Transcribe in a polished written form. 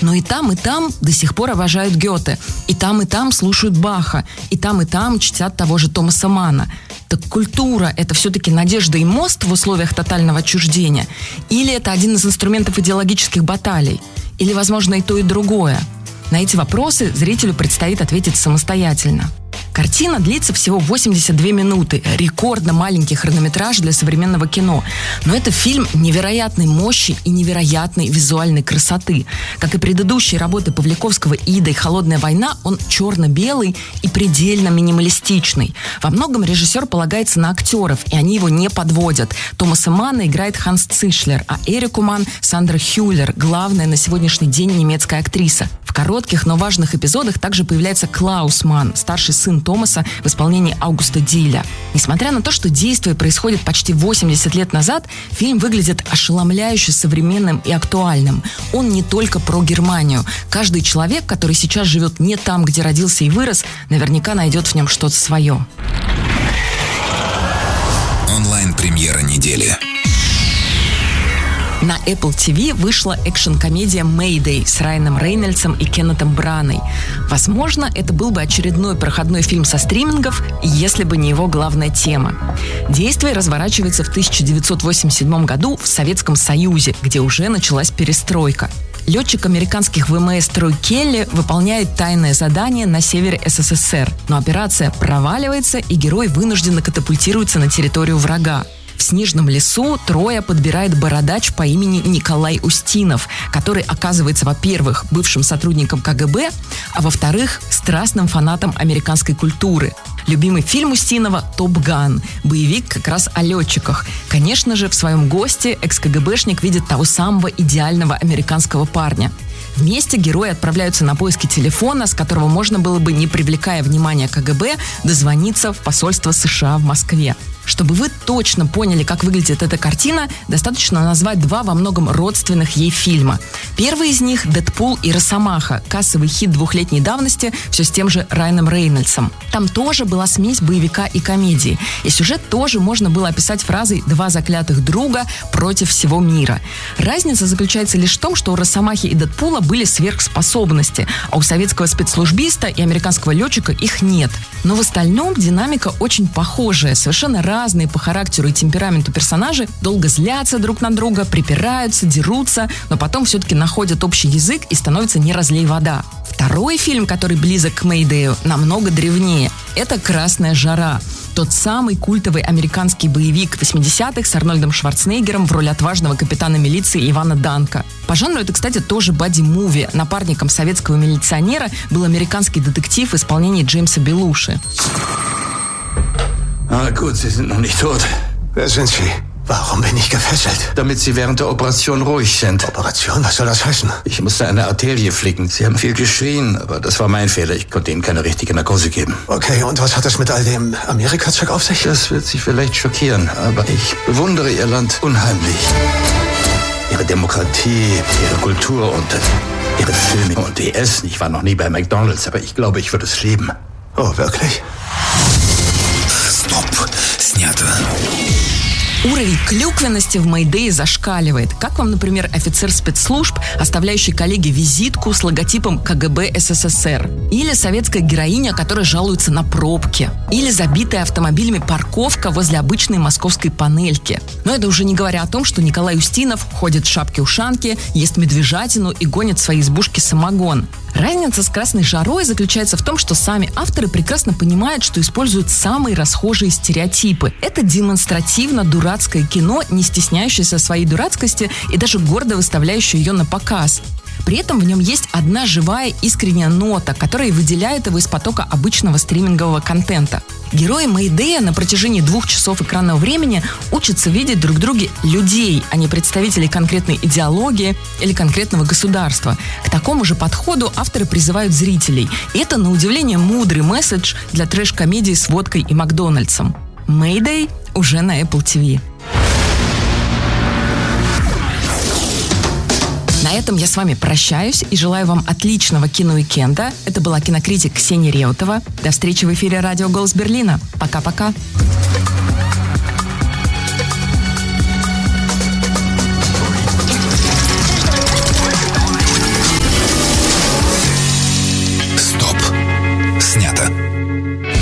Но и там до сих пор обожают Гёте. И там слушают Баха. И там чтят того же Томаса Манна. Так культура – это все-таки надежда и мост в условиях тотального отчуждения? Или это один из инструментов идеологических баталий? Или, возможно, и то, и другое? На эти вопросы зрителю предстоит ответить самостоятельно. Картина длится всего 82 минуты. Рекордно маленький хронометраж для современного кино. Но это фильм невероятной мощи и невероятной визуальной красоты. Как и предыдущие работы Павликовского «Ида» и «Холодная война», он черно-белый и предельно минималистичный. Во многом режиссер полагается на актеров, и они его не подводят. Томаса Манна играет Ханс Цишлер, а Эрику Манн – Сандра Хюллер, главная на сегодняшний день немецкая актриса. В коротких, но важных эпизодах также появляется Клаус Манн, старший сын Томаса в исполнении Аугуста Диля. Несмотря на то, что действие происходит почти 80 лет назад, фильм выглядит ошеломляюще современным и актуальным. Он не только про Германию. Каждый человек, который сейчас живет не там, где родился и вырос, наверняка найдет в нем что-то свое. Онлайн-премьера недели. На Apple TV вышла экшн-комедия «Мэйдэй» с Райаном Рейнольдсом и Кеннетом Браной. Возможно, это был бы очередной проходной фильм со стримингов, если бы не его главная тема. Действие разворачивается в 1987 году в Советском Союзе, где уже началась перестройка. Летчик американских ВМС Трой Келли выполняет тайное задание на севере СССР, но операция проваливается, и герой вынужденно катапультируется на территорию врага. В снежном лесу Троя подбирает бородач по имени Николай Устинов, который оказывается, во-первых, бывшим сотрудником КГБ, а во-вторых, страстным фанатом американской культуры. Любимый фильм Устинова «Топ Ган», боевик как раз о летчиках. Конечно же, в своем госте экс-КГБшник видит того самого идеального американского парня. Вместе герои отправляются на поиски телефона, с которого можно было бы, не привлекая внимания КГБ, дозвониться в посольство США в Москве. Чтобы вы точно поняли, как выглядит эта картина, достаточно назвать два во многом родственных ей фильма. Первый из них «Дэдпул и Росомаха», кассовый хит двухлетней давности, все с тем же Райаном Рейнольдсом. Там тоже была смесь боевика и комедии. И сюжет тоже можно было описать фразой «два заклятых друга против всего мира». Разница заключается лишь в том, что у Росомахи и Дэдпула были сверхспособности, а у советского спецслужбиста и американского летчика их нет. Но в остальном динамика очень похожая, совершенно разные по характеру и темпераменту персонажи долго злятся друг на друга, припираются, дерутся, но потом все-таки находят общий язык и становится не разлей вода. Второй фильм, который близок к «Мэйдэю», намного древнее. Это «Красная жара». Тот самый культовый американский боевик 80-х с Арнольдом Шварценеггером в роли отважного капитана милиции Ивана Данка. По жанру это, кстати, тоже бадди-муви. Напарником советского милиционера был американский детектив в исполнении Джеймса Белуши. Ah, gut, Sie sind noch nicht tot. Wer sind Sie? Warum bin ich gefesselt? Damit Sie während der Operation ruhig sind. Operation? Was soll das heißen? Ich musste eine Arterie flicken. Sie haben viel geschrien, aber das war mein Fehler. Ich konnte Ihnen keine richtige Narkose geben. Okay, und was hat das mit all dem Amerika-Zeug auf sich? Das wird Sie vielleicht schockieren, aber ich bewundere Ihr Land unheimlich. Ihre Demokratie, Ihre Kultur und Ihre Filme und Ihr Essen. Ich war noch nie bei McDonald's, aber ich glaube, ich würde es lieben. Oh, wirklich? Стоп. Снято. Уровень клюквенности в «Мэйдэе» зашкаливает. Как вам, например, офицер спецслужб, оставляющий коллеге визитку с логотипом КГБ СССР? Или советская героиня, которая жалуется на пробки? Или забитая автомобилями парковка возле обычной московской панельки? Но это уже не говоря о том, что Николай Устинов ходит в шапке-ушанке, ест медвежатину и гонит в своей избушке самогон. Разница с «Красной жарой» заключается в том, что сами авторы прекрасно понимают, что используют самые расхожие стереотипы. Это демонстративно дурацкое кино, не стесняющееся своей дурацкости и даже гордо выставляющее ее на показ. При этом в нем есть одна живая, искренняя нота, которая выделяет его из потока обычного стримингового контента. Герои «Мэйдэя» на протяжении 2 часов экранного времени учатся видеть друг в друге людей, а не представителей конкретной идеологии или конкретного государства. К такому же подходу авторы призывают зрителей. И это, на удивление, мудрый месседж для трэш-комедии с водкой и Макдональдсом. «Мэйдэй» уже на Apple TV. На этом я с вами прощаюсь и желаю вам отличного киноуикенда. Это была кинокритик Ксения Реутова. До встречи в эфире радио «Голос Берлина». Пока-пока.